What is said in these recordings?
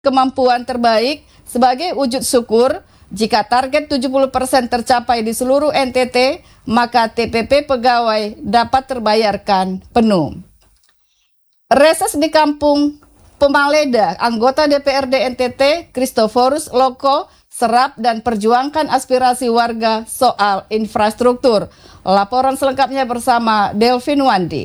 kemampuan terbaik sebagai wujud syukur. Jika target 70% tercapai di seluruh NTT, maka TPP pegawai dapat terbayarkan penuh. Reses di Kampung Pomaleda, anggota DPRD NTT Christoforus Loko serap dan perjuangkan aspirasi warga soal infrastruktur. Laporan selengkapnya bersama Delvin Wandi.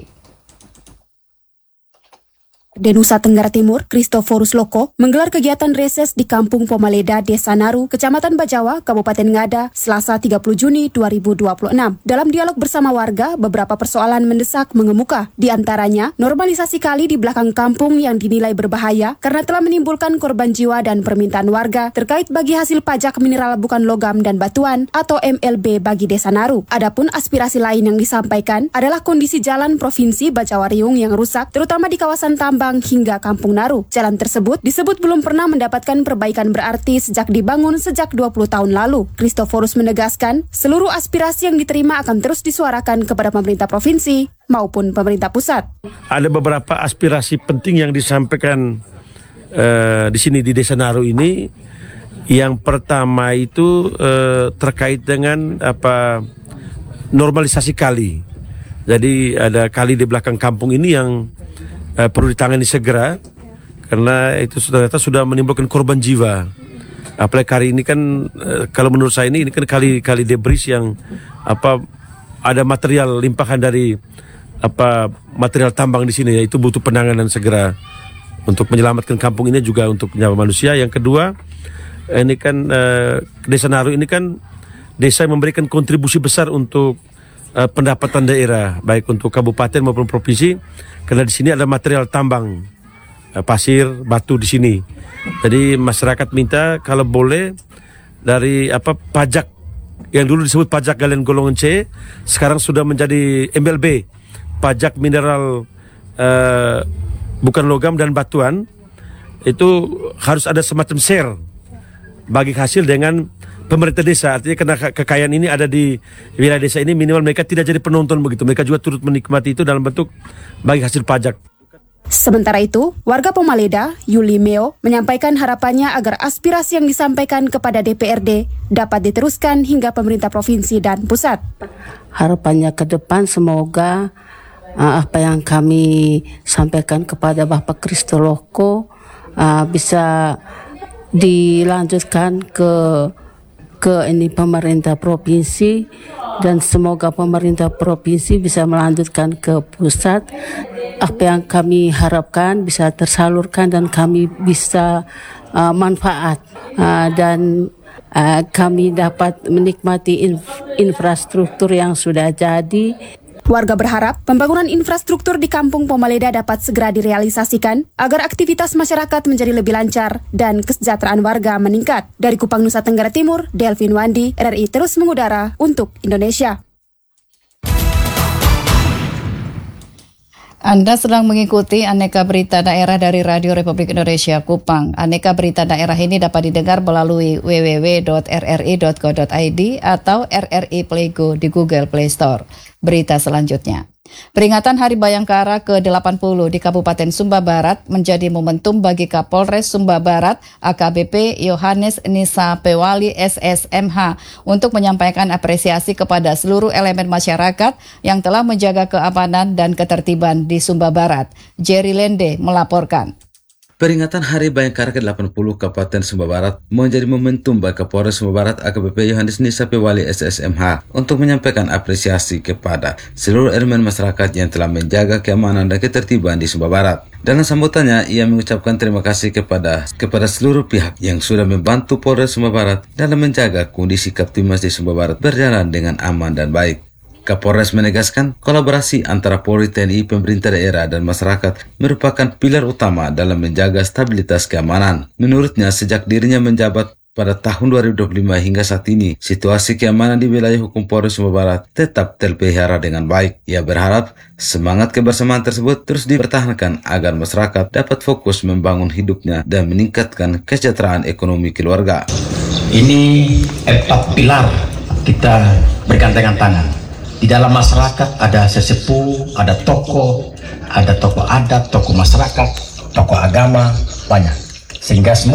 Di Nusa Tenggara Timur, Christoforus Loko menggelar kegiatan reses di Kampung Pomaleda, Desa Naru, Kecamatan Bajawa, Kabupaten Ngada, Selasa 30 Juni 2026. Dalam dialog bersama warga, beberapa persoalan mendesak mengemuka. Di antaranya, normalisasi kali di belakang kampung yang dinilai berbahaya karena telah menimbulkan korban jiwa dan permintaan warga terkait bagi hasil pajak mineral bukan logam dan batuan atau MLB bagi Desa Naru. Adapun aspirasi lain yang disampaikan adalah kondisi jalan Provinsi Bajawa Riung yang rusak, terutama di kawasan Tambang hingga Kampung Naru. Jalan tersebut disebut belum pernah mendapatkan perbaikan berarti sejak dibangun sejak 20 tahun lalu. Christoforus menegaskan, seluruh aspirasi yang diterima akan terus disuarakan kepada pemerintah provinsi maupun pemerintah pusat. Ada beberapa aspirasi penting yang disampaikan di sini di Desa Naru ini. Yang pertama itu terkait dengan normalisasi kali. Jadi ada kali di belakang kampung ini yang perlu ditangani segera karena itu ternyata sudah menimbulkan korban jiwa. Apalagi kali ini kan kalau menurut saya ini kan kali debris yang ada material limpahan dari material tambang di sini, yaitu butuh penanganan segera untuk menyelamatkan kampung ini juga untuk nyawa manusia. Yang kedua, ini kan Desa Naru ini kan desa yang memberikan kontribusi besar untuk pendapatan daerah, baik untuk kabupaten maupun provinsi, karena di sini ada material tambang, pasir, batu di sini. Jadi masyarakat minta kalau boleh dari pajak yang dulu disebut pajak galian golongan C, sekarang sudah menjadi MLB, pajak mineral bukan logam dan batuan, itu harus ada semacam share bagi hasil dengan pemerintah desa. Artinya karena kekayaan ini ada di wilayah desa ini, minimal mereka tidak jadi penonton begitu. Mereka juga turut menikmati itu dalam bentuk bagi hasil pajak. Sementara itu, warga Pomaleda, Yuli Meo, menyampaikan harapannya agar aspirasi yang disampaikan kepada DPRD dapat diteruskan hingga pemerintah provinsi dan pusat. Harapannya ke depan semoga apa yang kami sampaikan kepada Bapak Christo Loko bisa dilanjutkan ke ini pemerintah provinsi, dan semoga pemerintah provinsi bisa melanjutkan ke pusat. Apa yang kami harapkan bisa tersalurkan dan kami bisa manfaat dan kami dapat menikmati infrastruktur yang sudah jadi. Warga berharap pembangunan infrastruktur di Kampung Pomaleda dapat segera direalisasikan agar aktivitas masyarakat menjadi lebih lancar dan kesejahteraan warga meningkat. Dari Kupang, Nusa Tenggara Timur, Delvin Wandi, RRI terus mengudara untuk Indonesia. Anda sedang mengikuti Aneka Berita Daerah dari Radio Republik Indonesia Kupang. Aneka Berita Daerah ini dapat didengar melalui www.rri.co.id atau RRI Play Go di Google Play Store. Berita selanjutnya. Peringatan Hari Bayangkara ke-80 di Kabupaten Sumba Barat menjadi momentum bagi Kapolres Sumba Barat AKBP Yohanes Nisa Pewali SSMH untuk menyampaikan apresiasi kepada seluruh elemen masyarakat yang telah menjaga keamanan dan ketertiban di Sumba Barat. Jerry Lende melaporkan. Peringatan Hari Bayangkara ke-80 Kabupaten Sumba Barat menjadi momentum bagi Kapolres Sumba Barat AKBP Yohanes Nisa Pewali SSMH untuk menyampaikan apresiasi kepada seluruh elemen masyarakat yang telah menjaga keamanan dan ketertiban di Sumba Barat. Dalam sambutannya, ia mengucapkan terima kasih kepada seluruh pihak yang sudah membantu Polres Sumba Barat dalam menjaga kondisi Kaptimas di Sumba Barat berjalan dengan aman dan baik. Kapolres menegaskan kolaborasi antara Polri, TNI, pemerintah daerah, dan masyarakat merupakan pilar utama dalam menjaga stabilitas keamanan. Menurutnya, sejak dirinya menjabat pada tahun 2025 hingga saat ini, situasi keamanan di wilayah hukum Polres Sumba Barat tetap terpelihara dengan baik. Ia berharap semangat kebersamaan tersebut terus dipertahankan agar masyarakat dapat fokus membangun hidupnya dan meningkatkan kesejahteraan ekonomi keluarga. Ini empat pilar kita bergandengan tangan. Di dalam masyarakat ada sesepuh, ada tokoh adat, tokoh masyarakat, tokoh agama, banyak. sehingga semua